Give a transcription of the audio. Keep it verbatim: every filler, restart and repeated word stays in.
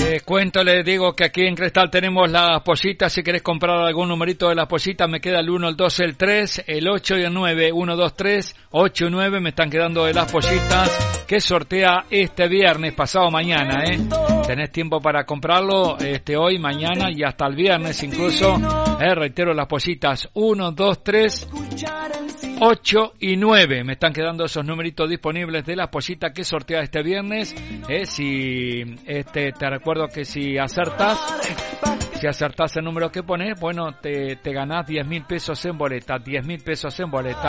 Les cuento, les digo que aquí en Cristal tenemos las pollitas. Si querés comprar algún numerito de las pollitas, me queda el uno, el dos, el tres, el ocho y el nueve. uno, dos, tres, ocho y nueve me están quedando de las pollitas que sortea este viernes, pasado mañana, ¿eh? Tenés tiempo para comprarlo este hoy, mañana y hasta el viernes incluso. Eh, reitero, las pollitas uno, dos, tres, ocho y nueve. Me están quedando esos numeritos disponibles de las pollitas que sortea este viernes. Eh, si este te recuerdo que si acertás, si acertás el número que pones, bueno, te, te ganás diez mil pesos en boleta, diez mil pesos en boleta.